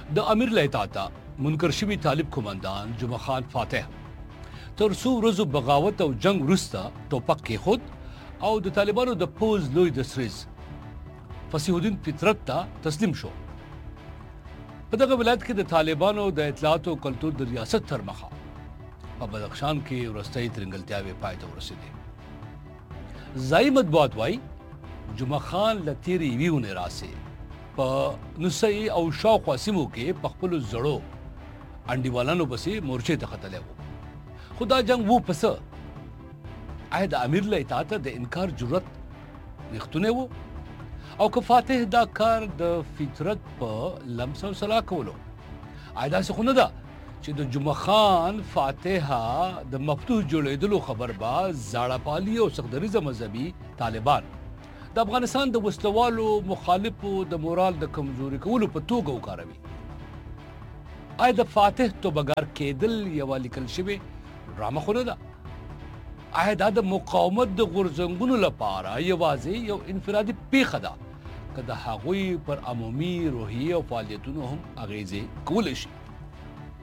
د امیر له اطاعته منکر شوي طالب قومندان جمعه خان فاتح تر څو ورځو بغاوت او جنگ وروسته ټوپک کېښود او د طالبانو د پوځ لوی دسریز فصیح الدین فطرت ته تسلیم شو. په دغه ولایت کې د طالبانو د اطلاعات او کلتور د ریاست تر مخه په بدخشان کې وروستۍ ترنګلتیاوې پای ته ورسېدې. ځایي مطبوعات وایي جمعه خان له تېرې یوې اونۍ راسې په نسایي او شاوخوا سیمو کې په خپلو زړو انډیوالانو پسې مورچې ته ختلی و. خو دا جنګ و په څه؟ آیا د امیر له اطاعته د انکار جرأت ریښتونی و؟ او که فاتح دا کار د فطرت په لمس او سلا کولو؟ آیا داسې خو نه ده چې د جمعه خان فاتحه د مفتوح جوړېدلو خبر به زاړه پالي او سخدریزه مذهبي طالبان د افغانستان د وسلوالو مخالفو د مورال د کمزوري کولو په توګه وکاروي؟ آیا د فاتح توبګار کېدل یوه لیکل شوې ډرامه خو نه ده؟ آیا دا د مقاومت د غورځنګونو لپاره یوازې یو انفرادي پیښه ده که د هغوی پر عمومي روحیې او فعالیتونو هم اغیزې کولی شي؟